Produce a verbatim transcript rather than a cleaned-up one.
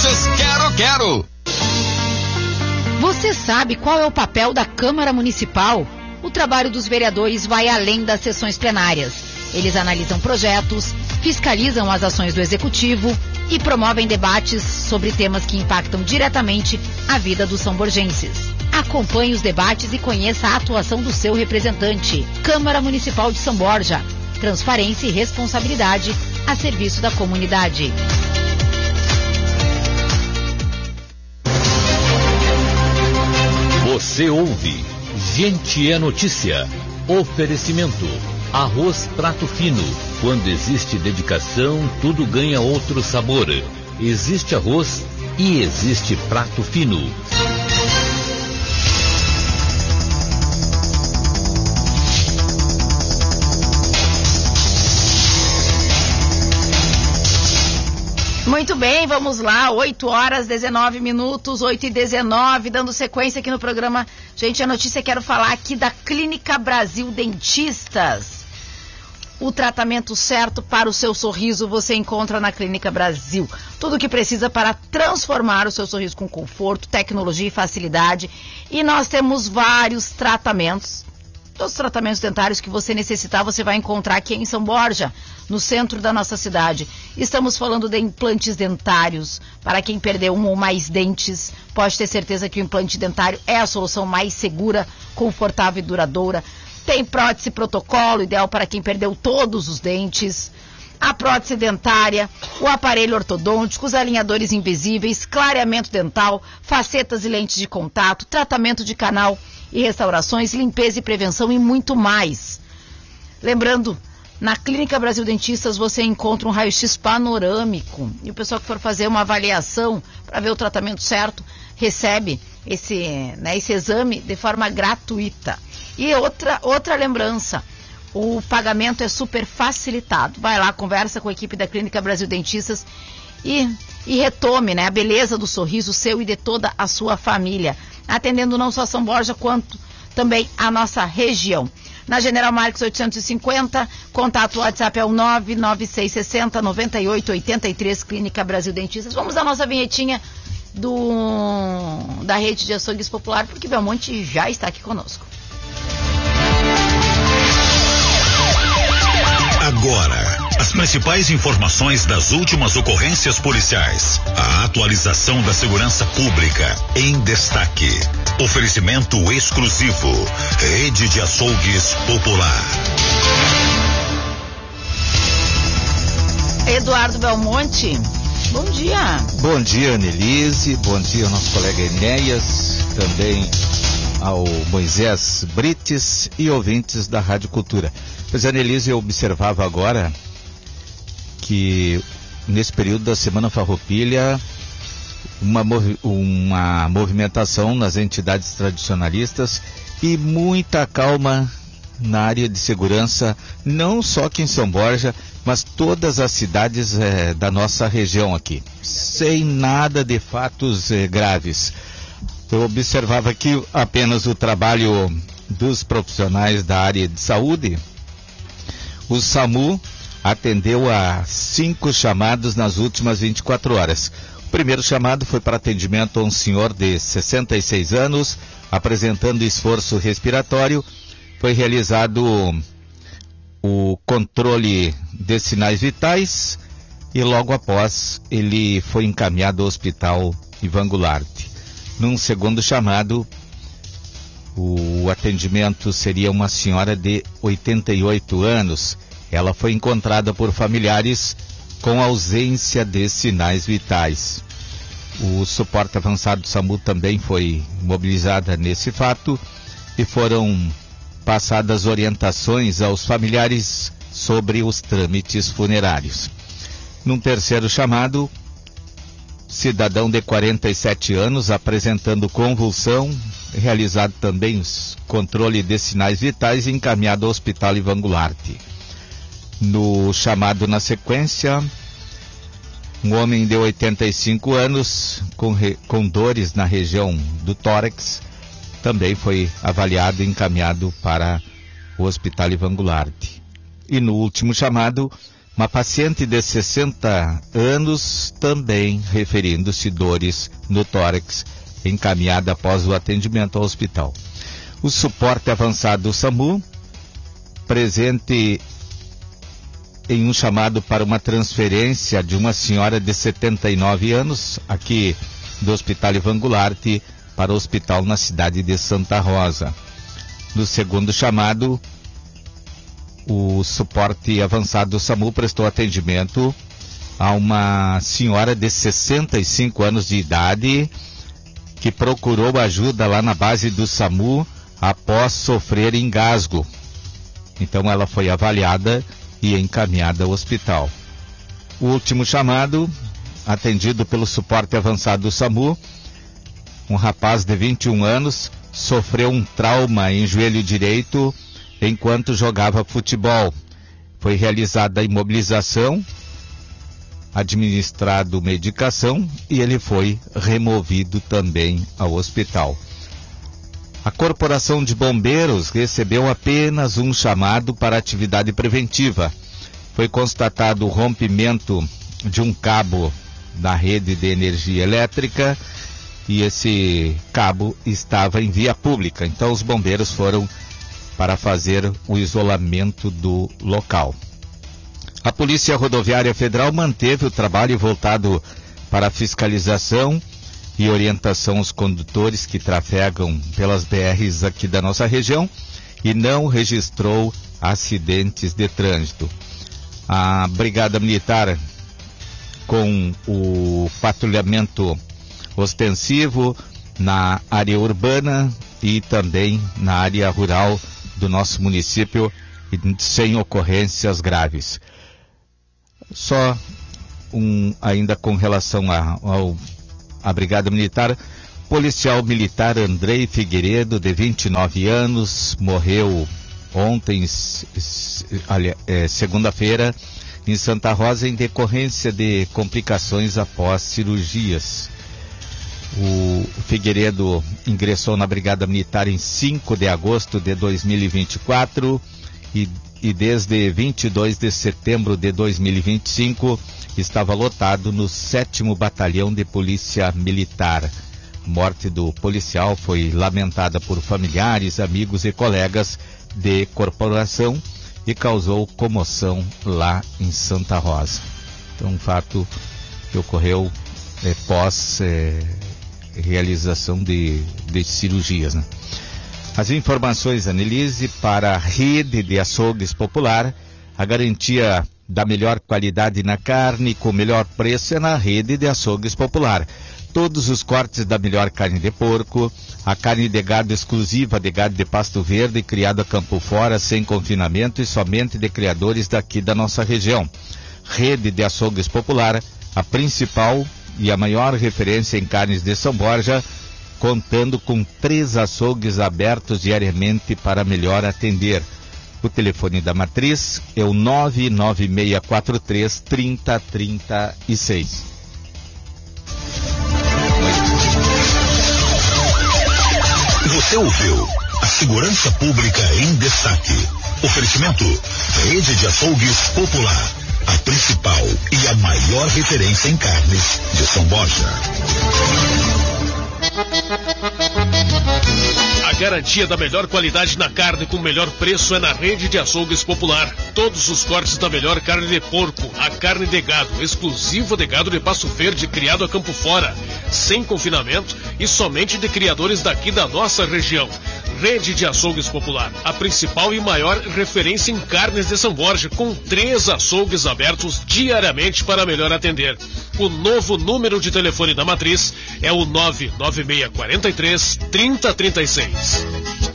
Lojas Quero Quero. Você sabe qual é o papel da Câmara Municipal? O trabalho dos vereadores vai além das sessões plenárias. Eles analisam projetos, fiscalizam as ações do Executivo e promovem debates sobre temas que impactam diretamente a vida dos são-borgenses. Acompanhe os debates e conheça a atuação do seu representante. Câmara Municipal de São Borja. Transparência e responsabilidade a serviço da comunidade. Você ouve Gente é Notícia. Oferecimento. Arroz Prato Fino. Quando existe dedicação, tudo ganha outro sabor. Existe arroz e existe prato fino. Muito bem, vamos lá, oito horas, dezenove minutos, oito e dezenove, dando sequência aqui no programa Gente, a Notícia, quero falar aqui da Clínica Brasil Dentistas. O tratamento certo para o seu sorriso você encontra na Clínica Brasil. Tudo o que precisa para transformar o seu sorriso com conforto, tecnologia e facilidade. E nós temos vários tratamentos. Todos os tratamentos dentários que você necessitar, você vai encontrar aqui em São Borja, no centro da nossa cidade. Estamos falando de implantes dentários. Para quem perdeu um ou mais dentes, pode ter certeza que o implante dentário é a solução mais segura, confortável e duradoura. Tem prótese protocolo, ideal para quem perdeu todos os dentes. A prótese dentária, o aparelho ortodôntico, os alinhadores invisíveis, clareamento dental, facetas e lentes de contato, tratamento de canal e restaurações, limpeza e prevenção e muito mais. Lembrando, na Clínica Brasil Dentistas você encontra um raio-x panorâmico. E o pessoal que for fazer uma avaliação para ver o tratamento certo, recebe esse, né, esse exame de forma gratuita. E outra, outra lembrança, o pagamento é super facilitado. Vai lá, conversa com a equipe da Clínica Brasil Dentistas e, e retome, né, a beleza do sorriso seu e de toda a sua família. Atendendo não só São Borja, quanto também a nossa região. Na General Marques oitocentos e cinquenta, contato WhatsApp é o nove nove seis seis zero nove oito oito três, Clínica Brasil Dentistas. Vamos à nossa vinhetinha do, da rede de açougues popular, porque Belmonte já está aqui conosco. Agora, as principais informações das últimas ocorrências policiais. A atualização da segurança pública em destaque. Oferecimento exclusivo. Rede de Açougues Popular. Eduardo Belmonte, bom dia. Bom dia, Annelise. Bom dia ao nosso colega Enéas. Também ao Moisés Brites e ouvintes da Rádio Cultura. Pois, Annelise, eu observava agora que nesse período da Semana Farroupilha uma, movi- uma movimentação nas entidades tradicionalistas e muita calma na área de segurança, não só aqui em São Borja, mas todas as cidades eh, da nossa região aqui, sem nada de fatos eh, graves. Eu observava aqui apenas o trabalho dos profissionais da área de saúde. O SAMU atendeu a cinco chamados nas últimas vinte e quatro horas. O primeiro chamado foi para atendimento a um senhor de sessenta e seis anos, apresentando esforço respiratório. Foi realizado o controle de sinais vitais e logo após ele foi encaminhado ao Hospital Ivan Goulart. Num segundo chamado, o atendimento seria uma senhora de oitenta e oito anos. Ela foi encontrada por familiares com ausência de sinais vitais. O suporte avançado do SAMU também foi mobilizado nesse fato e foram passadas orientações aos familiares sobre os trâmites funerários. Num terceiro chamado, cidadão de quarenta e sete anos apresentando convulsão, realizado também os controle de sinais vitais e encaminhado ao Hospital Ivan Goulart. No chamado na sequência, um homem de oitenta e cinco anos com, re, com dores na região do tórax também foi avaliado e encaminhado para o Hospital Ivan Goulart. E no último chamado, Uma paciente de sessenta anos, também referindo-se dores no tórax, encaminhada após o atendimento ao hospital. O suporte avançado do SAMU, presente em um chamado para uma transferência de uma senhora de setenta e nove anos, aqui do Hospital Ivan Goulart, para o hospital na cidade de Santa Rosa. No segundo chamado, o suporte avançado do SAMU prestou atendimento a uma senhora de sessenta e cinco anos de idade que procurou ajuda lá na base do SAMU após sofrer engasgo. Então ela foi avaliada e encaminhada ao hospital. O último chamado, atendido pelo suporte avançado do SAMU, um rapaz de vinte e um anos sofreu um trauma em joelho direito enquanto jogava futebol. Foi realizada a imobilização, administrado medicação e ele foi removido também ao hospital. A Corporação de Bombeiros recebeu apenas um chamado para atividade preventiva. Foi constatado o rompimento de um cabo da rede de energia elétrica e esse cabo estava em via pública. Então os bombeiros foram para fazer o isolamento do local. A Polícia Rodoviária Federal manteve o trabalho voltado para a fiscalização e orientação aos condutores que trafegam pelas B Rs aqui da nossa região e não registrou acidentes de trânsito. A Brigada Militar, com o patrulhamento ostensivo na área urbana e também na área rural do nosso município, sem ocorrências graves. Só um, ainda com relação a, ao, à Brigada Militar, policial militar Andrei Figueiredo, de vinte e nove anos, morreu ontem, é, segunda-feira, em Santa Rosa, em decorrência de complicações após cirurgias. O Figueiredo ingressou na Brigada Militar em cinco de agosto de dois mil e vinte e quatro e, e desde vinte e dois de setembro de dois mil e vinte e cinco estava lotado no sétimo Batalhão de Polícia Militar. A morte do policial foi lamentada por familiares, amigos e colegas de corporação e causou comoção lá em Santa Rosa. Então, um fato que ocorreu é, pós é, realização de, de cirurgias, né? As informações, Anelise, para a rede de açougues popular, a garantia da melhor qualidade na carne com o melhor preço é na rede de açougues popular. Todos os cortes da melhor carne de porco, a carne de gado exclusiva de gado de Pasto Verde, criado a campo fora, sem confinamento e somente de criadores daqui da nossa região. Rede de açougues popular, a principal e a maior referência em carnes de São Borja, contando com três açougues abertos diariamente para melhor atender. O telefone da matriz é o nove nove seis quatro três, três zero três seis. Você ouviu a segurança pública em destaque. Oferecimento Rede de Açougues Popular, a principal e a maior referência em carnes de São Borja. A garantia da melhor qualidade na carne com o melhor preço é na Rede de Açougues Popular. Todos os cortes da melhor carne de porco, a carne de gado, exclusiva de gado de Pasto Verde, criado a campo fora, sem confinamento e somente de criadores daqui da nossa região. Rede de Açougues Popular, a principal e maior referência em carnes de São Borja, com três açougues abertos diariamente para melhor atender. O novo número de telefone da matriz é o nove nove seis quatro três, três zero três seis.